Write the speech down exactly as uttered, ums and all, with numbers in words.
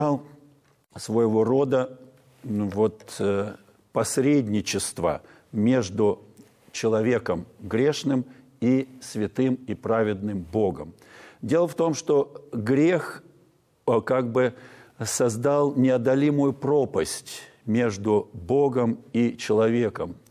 своего рода вот, посредничество между человеком грешным и святым и праведным Богом. Дело в том, что грех как бы создал неодолимую пропасть между Богом и человеком.